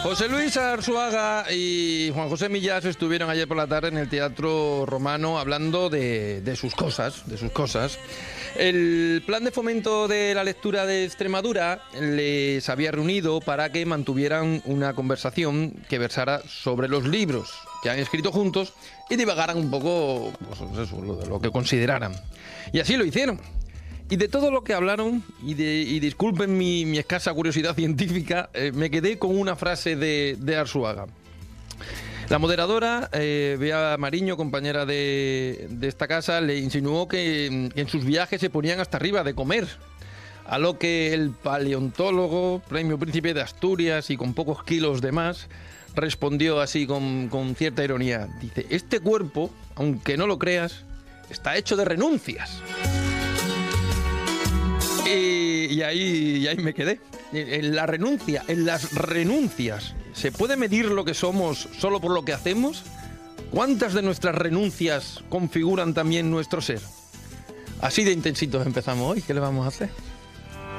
José Luis Arzuaga y Juan José Millás estuvieron ayer por la tarde en el Teatro Romano hablando de sus cosas, El plan de fomento de la lectura de Extremadura les había reunido para que mantuvieran una conversación que versara sobre los libros que han escrito juntos y divagaran un poco lo que consideraran. Y así lo hicieron. Y de todo lo que hablaron, y disculpen mi escasa curiosidad científica, me quedé con una frase de Arzuaga. La moderadora, Bea Mariño, compañera de esta casa, le insinuó que en sus viajes se ponían hasta arriba de comer. A lo que el paleontólogo, premio Príncipe de Asturias y con pocos kilos de más, respondió así con cierta ironía. Dice, este cuerpo, aunque no lo creas, está hecho de renuncias. Y ahí me quedé. En la renuncia, en las renuncias. ¿Se puede medir lo que somos solo por lo que hacemos? ¿Cuántas de nuestras renuncias configuran también nuestro ser? Así de intensitos empezamos hoy. ¿Qué le vamos a hacer?